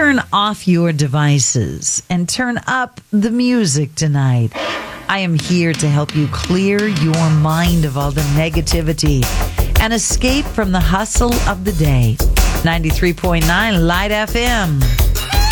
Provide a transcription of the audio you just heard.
turn off your devices and turn up the music tonight. I am here to help you clear your mind of all the negativity and escape from the hustle of the day. 93.9 Light FM.